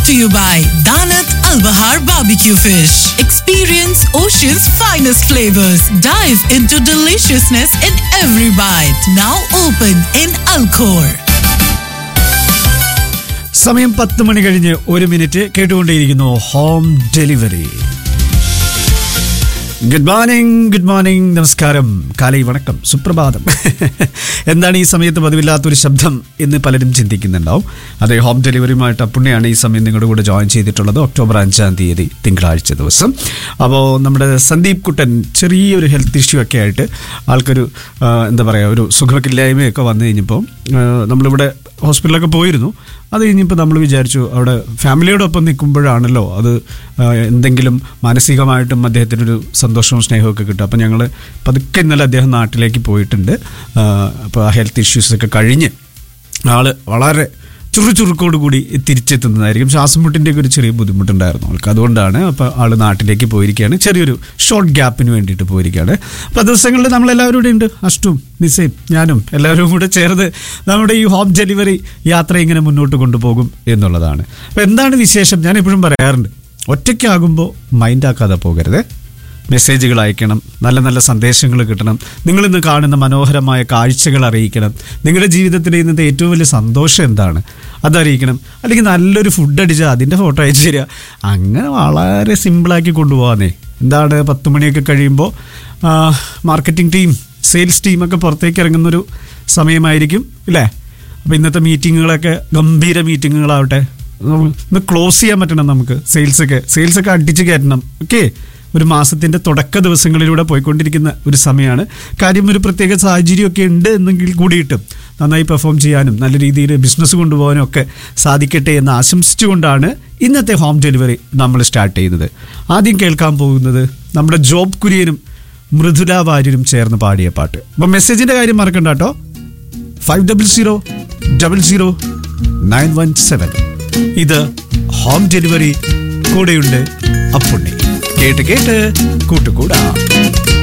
to you by Danat Al Bahar Barbecue Fish. Experience Ocean's finest flavors. Dive into deliciousness in every bite. Now open in Alcor. സമയം 10 മണി കഴിഞ്ഞ് 1 minute കേട്ടുകൊണ്ടേയിരിക്കുന്നു home delivery. Good morning, നമസ്കാരം, കാലൈ വണക്കം, സുപ്രഭാതം. എന്താണ് ഈ സമയത്ത് പതിവില്ലാത്തൊരു ശബ്ദം എന്ന് പലരും ചിന്തിക്കുന്നുണ്ടാവും. അതെ, ഹോം ഡെലിവറിയുമായിട്ട് പുണ്യാണ് ഈ സമയം നിങ്ങളുടെ കൂടെ ജോയിൻ ചെയ്തിട്ടുള്ളത്. ഒക്ടോബർ 5-ാം തീയതി തിങ്കളാഴ്ച ദിവസം. അപ്പോൾ നമ്മുടെ സന്ദീപ് കുട്ടൻ ചെറിയൊരു ഹെൽത്ത് ഇഷ്യൂ ഒക്കെ ആയിട്ട് ആൾക്കൊരു എന്താ പറയുക, ഒരു സുഖമില്ലായ്മയൊക്കെ വന്നു കഴിഞ്ഞപ്പോൾ നമ്മളിവിടെ ഹോസ്പിറ്റലൊക്കെ പോയിരുന്നു. അത് കഴിഞ്ഞപ്പോൾ നമ്മൾ വിചാരിച്ചു അവിടെ ഫാമിലിയോടൊപ്പം നിൽക്കുമ്പോഴാണല്ലോ അത് എന്തെങ്കിലും മാനസികമായിട്ടും അദ്ദേഹത്തിനൊരു സന്തോഷവും സ്നേഹമൊക്കെ കിട്ടും. അപ്പോൾ ഞങ്ങൾ പതുക്കെ ഇന്നലെ അദ്ദേഹം നാട്ടിലേക്ക് പോയിട്ടുണ്ട്. അപ്പോൾ ആ ഹെൽത്ത് ഇഷ്യൂസൊക്കെ കഴിഞ്ഞ് ആൾ വളരെ ചുറുചുറുക്കോട് കൂടി തിരിച്ചെത്തുന്നതായിരിക്കും. ശ്വാസം മുട്ടിൻ്റെയൊക്കെ ഒരു ചെറിയ ബുദ്ധിമുട്ടുണ്ടായിരുന്നു ആൾക്ക്. അതുകൊണ്ടാണ് അപ്പോൾ ആൾ നാട്ടിലേക്ക് പോയിരിക്കുകയാണ്. ചെറിയൊരു ഷോർട്ട് ഗ്യാപ്പിന് വേണ്ടിയിട്ട് പോയിരിക്കുകയാണ്. അപ്പോൾ ദിവസങ്ങളിൽ നമ്മളെല്ലാവരും കൂടെ ഉണ്ട്. അഷ്ടും നിസയും ഞാനും എല്ലാവരും കൂടെ ചേർന്ന് നമ്മുടെ ഈ ഹോം ഡെലിവറി യാത്ര ഇങ്ങനെ മുന്നോട്ട് കൊണ്ടുപോകും എന്നുള്ളതാണ്. അപ്പോൾ എന്താണ് വിശേഷം? ഞാൻ എപ്പോഴും പറയാറുണ്ട്, ഒറ്റയ്ക്കാകുമ്പോൾ മൈൻഡാക്കാതെ പോകരുത്. മെസ്സേജുകൾ അയക്കണം, നല്ല നല്ല സന്ദേശങ്ങൾ കിട്ടണം, നിങ്ങളിന്ന് കാണുന്ന മനോഹരമായ കാഴ്ചകൾ അറിയിക്കണം, നിങ്ങളുടെ ജീവിതത്തിലെ ഇന്നത്തെ ഏറ്റവും വലിയ സന്തോഷം എന്താണ് അതറിയിക്കണം, അല്ലെങ്കിൽ നല്ലൊരു ഫുഡ് അടിച്ചാൽ അതിൻ്റെ ഫോട്ടോ അയച്ചു തരിക. അങ്ങനെ വളരെ സിമ്പിളാക്കി കൊണ്ടുപോകാന്നേ. എന്താണ് 10 മണിയൊക്കെ കഴിയുമ്പോൾ മാർക്കറ്റിംഗ് ടീം, സെയിൽസ് ടീമൊക്കെ പുറത്തേക്ക് ഇറങ്ങുന്നൊരു സമയമായിരിക്കും ഇല്ലേ? അപ്പോൾ ഇന്നത്തെ മീറ്റിങ്ങുകളൊക്കെ ഗംഭീര മീറ്റിങ്ങുകളാവട്ടെ. ഇന്ന് ക്ലോസ് ചെയ്യാൻ പറ്റണം നമുക്ക്. സെയിൽസൊക്കെ അടിച്ച് കയറ്റണം. ഓക്കെ, ഒരു മാസത്തിൻ്റെ തുടക്ക ദിവസങ്ങളിലൂടെ പോയിക്കൊണ്ടിരിക്കുന്ന ഒരു സമയമാണ്. കാര്യം ഒരു പ്രത്യേക സാഹചര്യമൊക്കെ ഉണ്ട് എന്നെങ്കിൽ കൂടിയിട്ടും നന്നായി പെർഫോം ചെയ്യാനും നല്ല രീതിയിൽ ബിസിനസ് കൊണ്ടുപോകാനും ഒക്കെ സാധിക്കട്ടെ എന്ന് ആശംസിച്ചുകൊണ്ടാണ് ഇന്നത്തെ ഹോം ഡെലിവറി നമ്മൾ സ്റ്റാർട്ട് ചെയ്യുന്നത്. ആദ്യം കേൾക്കാൻ പോകുന്നത് നമ്മുടെ ജോബ് കുര്യനും മൃദുല വാര്യരും ചേർന്ന് പാടിയ പാട്ട്. അപ്പം മെസ്സേജിൻ്റെ കാര്യം മറക്കണ്ട കേട്ടോ. 50000917. ഇത് ഹോം ഡെലിവറി. കൂടെയുണ്ട് അപ്പുണ്ണി. കേട്ട് കൂട്ടുകൂടാ.